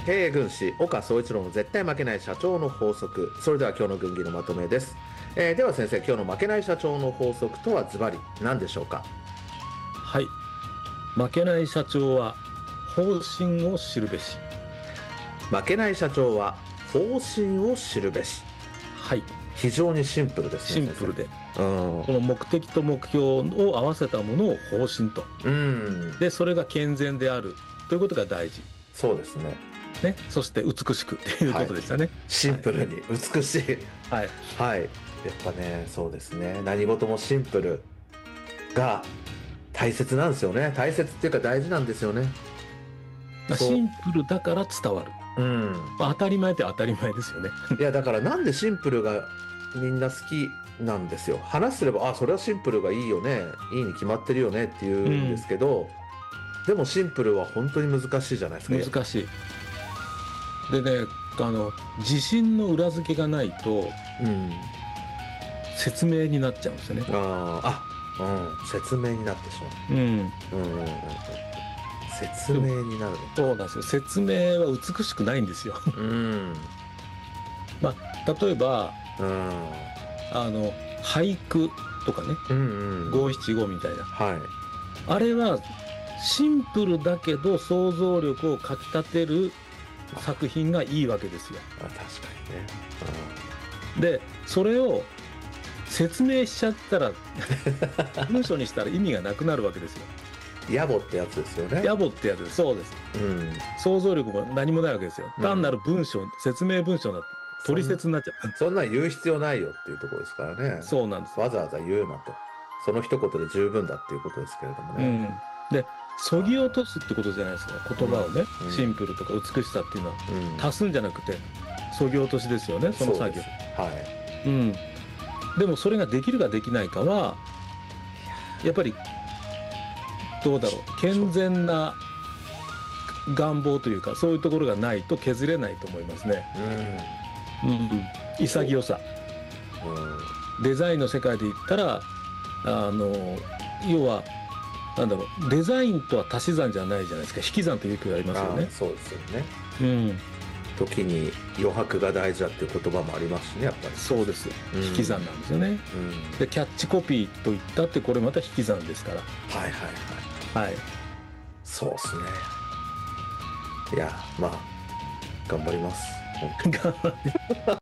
経営軍師岡総一郎の絶対負けない社長の法則。それでは今日の軍議のまとめです。では先生、今日の負けない社長の法則とはズバリ何でしょうか？ はい。負けない社長は方針を知るべし。 負けない社長は方針を知るべし。 はい。 非常にシンプルですね。 シンプルで。 ここの目的と目標を合わせたものを方針と。で、それが健全であるということが大事。 そうですね。 ね。そして美しくっていうことでしたね。 シンプルに美しい。 はい。 はい。やっぱね、そうですね。何事もシンプルが大切なんですよね。大切っていうか大事なんですよね。 シンプルだから伝わる。当たり前って当たり前ですよね。 いや、だからなんでシンプルがみんな好きなんですよ。話すれば、それはシンプルがいいよね。いいに決まってるよねって言うんですけど、でもシンプルは本当に難しいじゃないですか。 難しい。でね、自信の裏付けがないと、説明になっちゃうんですよね。 説明になってしまう。説明になるね。 そうなんですよ。説明は美しくないんですよ。まあ、例えば、俳句とかね、五七五みたいな。あれはシンプルだけど想像力をかきたてる作品がいいわけですよ。 確かにね。 で、それを説明しちゃったら文章にしたら意味がなくなるわけですよ。 野暮ってやつですよね。 野暮ってやつです。そうです。想像力も何もないわけですよ。単なる文章、説明文章だと取説になっちゃう。 そんなん言う必要ないよっていうところですからね。 そうなんです。 わざわざ言うなと。その一言で十分だっていうことですけれどもね。 で、そぎ落とすってことじゃないですか。言葉をね、シンプルとか美しさっていうのは、足すんじゃなくて、そぎ落としですよね、その作業。でもそれができるかできないかは、やっぱり、どうだろう、健全な願望というか、そういうところがないと削れないと思いますね。潔さ。デザインの世界で言ったら、要は、なんだろう、デザインとは足し算じゃないじゃないですか。引き算という句がありますよね。 そうですよね。時に余白が大事だっていう言葉もありますしね、やっぱり。 そうです。引き算なんですよね。で、キャッチコピーと言ったってこれまた引き算ですから。 そうですね。いや、まあ、頑張ります。 頑張って。